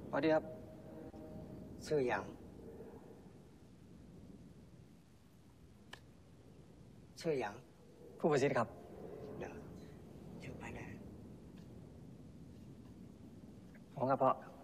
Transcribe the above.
สวัสดีครับชื่ออย่างชื่ออย่างผู้ประสิทธิ์ครับเดี๋ยวไปไหนผมกระเพาะ